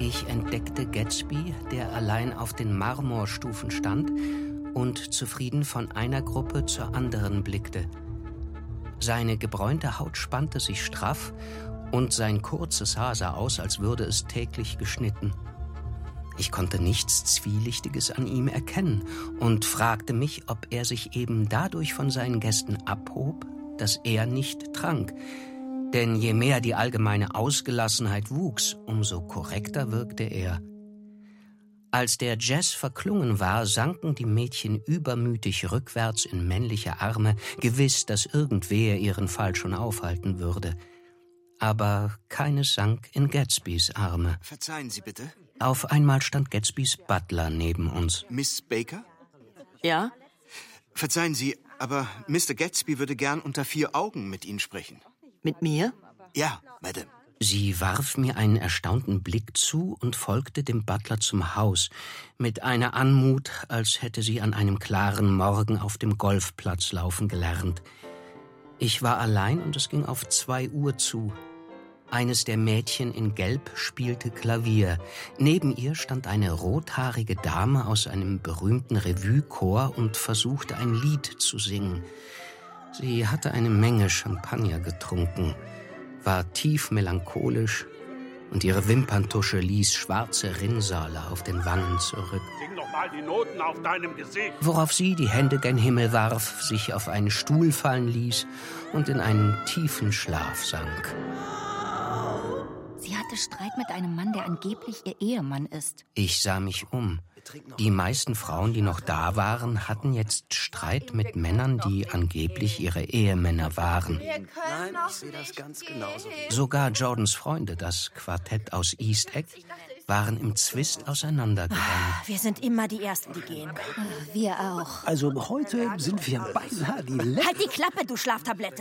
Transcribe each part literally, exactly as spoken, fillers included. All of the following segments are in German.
Ich entdeckte Gatsby, der allein auf den Marmorstufen stand und zufrieden von einer Gruppe zur anderen blickte. Seine gebräunte Haut spannte sich straff und sein kurzes Haar sah aus, als würde es täglich geschnitten. Ich konnte nichts Zwielichtiges an ihm erkennen und fragte mich, ob er sich eben dadurch von seinen Gästen abhob, dass er nicht trank. Denn je mehr die allgemeine Ausgelassenheit wuchs, umso korrekter wirkte er. Als der Jazz verklungen war, sanken die Mädchen übermütig rückwärts in männliche Arme, gewiss, dass irgendwer ihren Fall schon aufhalten würde. Aber keines sank in Gatsbys Arme. Verzeihen Sie bitte. Auf einmal stand Gatsbys Butler neben uns. Miss Baker? Ja? Verzeihen Sie, aber Mister Gatsby würde gern unter vier Augen mit Ihnen sprechen. Mit mir? Ja, Madame. Sie warf mir einen erstaunten Blick zu und folgte dem Butler zum Haus, mit einer Anmut, als hätte sie an einem klaren Morgen auf dem Golfplatz laufen gelernt. Ich war allein und es ging auf zwei Uhr zu. Eines der Mädchen in Gelb spielte Klavier. Neben ihr stand eine rothaarige Dame aus einem berühmten Revue-Chor und versuchte ein Lied zu singen. Sie hatte eine Menge Champagner getrunken, war tief melancholisch und ihre Wimperntusche ließ schwarze Rinnsale auf den Wangen zurück. Sing doch mal die Noten auf deinem Gesicht. Worauf sie die Hände gen Himmel warf, sich auf einen Stuhl fallen ließ und in einen tiefen Schlaf sank. Sie hatte Streit mit einem Mann, der angeblich ihr Ehemann ist. Ich sah mich um. Die meisten Frauen, die noch da waren, hatten jetzt Streit mit Männern, die angeblich ihre Ehemänner waren. Nein, ich sehe das ganz genauso. Sogar Jordans Freunde, das Quartett aus East Egg, waren im Zwist auseinandergegangen. Wir sind immer die Ersten, die gehen. Wir auch. Also heute sind wir beinahe die Letzten. Halt die Klappe, du Schlaftablette!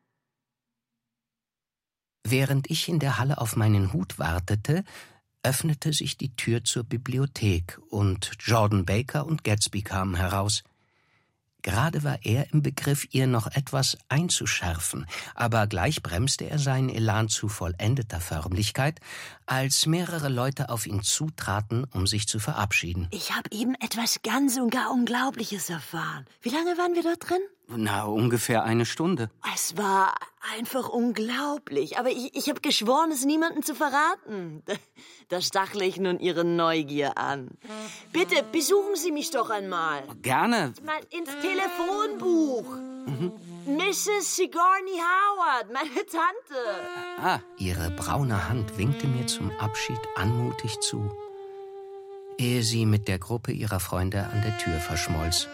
Während ich in der Halle auf meinen Hut wartete, öffnete sich die Tür zur Bibliothek und Jordan Baker und Gatsby kamen heraus. Gerade war er im Begriff, ihr noch etwas einzuschärfen, aber gleich bremste er seinen Elan zu vollendeter Förmlichkeit, als mehrere Leute auf ihn zutraten, um sich zu verabschieden. Ich habe eben etwas ganz und gar Unglaubliches erfahren. Wie lange waren wir dort drin? Na, ungefähr eine Stunde. Es war einfach unglaublich. Aber ich, ich habe geschworen, es niemandem zu verraten. Da stachle ich nun Ihre Neugier an. Bitte, besuchen Sie mich doch einmal. Gerne. Mal ins Telefonbuch. Mhm. Misses Sigourney Howard, meine Tante. Ah, ihre braune Hand winkte mir zum Abschied anmutig zu, ehe sie mit der Gruppe ihrer Freunde an der Tür verschmolz.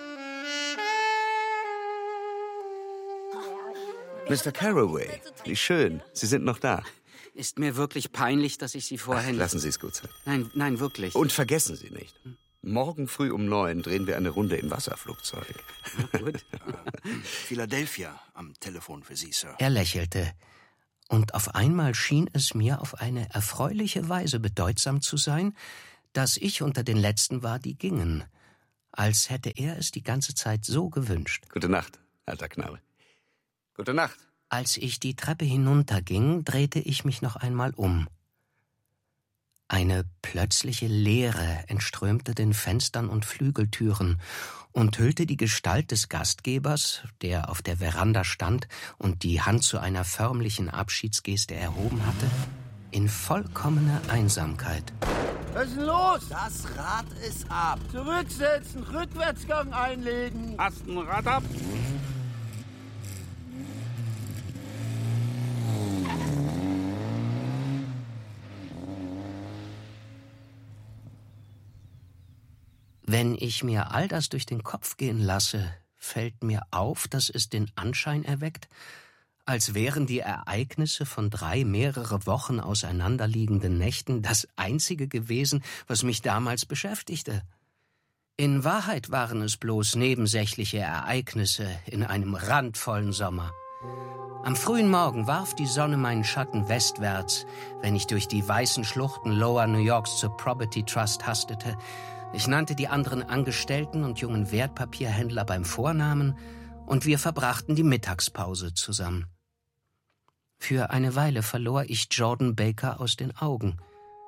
Mister Carraway, wie schön. Sie sind noch da. Ist mir wirklich peinlich, dass ich Sie vorhin... Ach, lassen Sie es gut sein. Nein, nein, wirklich. Und vergessen Sie nicht, morgen früh um neun drehen wir eine Runde im Wasserflugzeug. Na gut. Philadelphia am Telefon für Sie, Sir. Er lächelte. Und auf einmal schien es mir auf eine erfreuliche Weise bedeutsam zu sein, dass ich unter den Letzten war, die gingen. Als hätte er es die ganze Zeit so gewünscht. Gute Nacht, alter Knabe. Gute Nacht. Als ich die Treppe hinunterging, drehte ich mich noch einmal um. Eine plötzliche Leere entströmte den Fenstern und Flügeltüren und hüllte die Gestalt des Gastgebers, der auf der Veranda stand und die Hand zu einer förmlichen Abschiedsgeste erhoben hatte, in vollkommener Einsamkeit. Was ist denn los? Das Rad ist ab. Zurücksetzen, Rückwärtsgang einlegen. Hast ein Rad ab? Wenn ich mir all das durch den Kopf gehen lasse, fällt mir auf, dass es den Anschein erweckt, als wären die Ereignisse von drei mehrere Wochen auseinanderliegenden Nächten das Einzige gewesen, was mich damals beschäftigte. In Wahrheit waren es bloß nebensächliche Ereignisse in einem randvollen Sommer. Am frühen Morgen warf die Sonne meinen Schatten westwärts, wenn ich durch die weißen Schluchten Lower New Yorks zur Property Trust hastete. Ich nannte die anderen Angestellten und jungen Wertpapierhändler beim Vornamen und wir verbrachten die Mittagspause zusammen. Für eine Weile verlor ich Jordan Baker aus den Augen.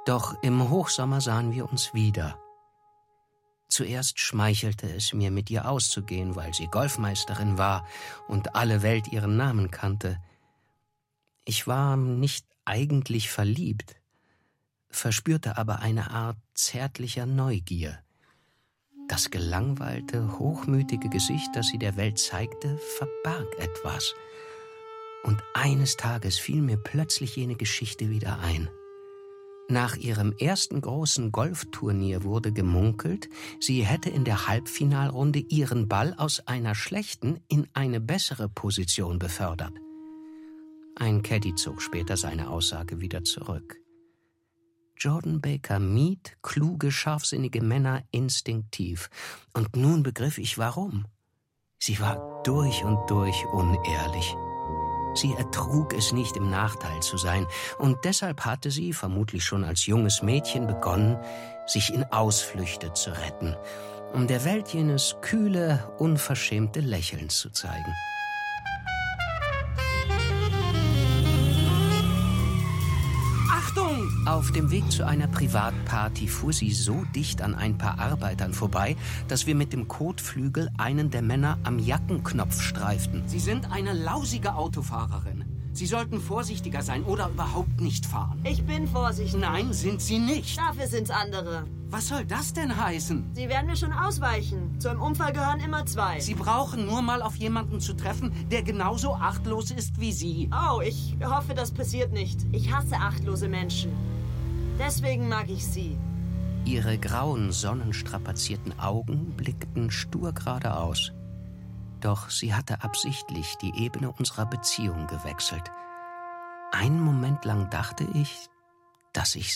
Doch im Hochsommer sahen wir uns wieder. Zuerst schmeichelte es mir, mit ihr auszugehen, weil sie Golfmeisterin war und alle Welt ihren Namen kannte. Ich war nicht eigentlich verliebt, verspürte aber eine Art zärtlicher Neugier. Das gelangweilte, hochmütige Gesicht, das sie der Welt zeigte, verbarg etwas. Und eines Tages fiel mir plötzlich jene Geschichte wieder ein. Nach ihrem ersten großen Golfturnier wurde gemunkelt, sie hätte in der Halbfinalrunde ihren Ball aus einer schlechten in eine bessere Position befördert. Ein Caddy zog später seine Aussage wieder zurück. Jordan Baker mied kluge, scharfsinnige Männer instinktiv. Und nun begriff ich, warum. Sie war durch und durch unehrlich. Sie ertrug es nicht, im Nachteil zu sein, und deshalb hatte sie, vermutlich schon als junges Mädchen, begonnen, sich in Ausflüchte zu retten, um der Welt jenes kühle, unverschämte Lächeln zu zeigen. Achtung! Auf dem Weg zu einer Privatparty fuhr sie so dicht an ein paar Arbeitern vorbei, dass wir mit dem Kotflügel einen der Männer am Jackenknopf streiften. Sie sind eine lausige Autofahrerin. Sie sollten vorsichtiger sein oder überhaupt nicht fahren. Ich bin vorsichtig. Nein, sind Sie nicht. Dafür sind's andere. Was soll das denn heißen? Sie werden mir schon ausweichen. Zu einem Unfall gehören immer zwei. Sie brauchen nur mal auf jemanden zu treffen, der genauso achtlos ist wie Sie. Oh, ich hoffe, das passiert nicht. Ich hasse achtlose Menschen. Deswegen mag ich Sie. Ihre grauen, sonnenstrapazierten Augen blickten stur geradeaus. Doch sie hatte absichtlich die Ebene unserer Beziehung gewechselt. Einen Moment lang dachte ich, dass ich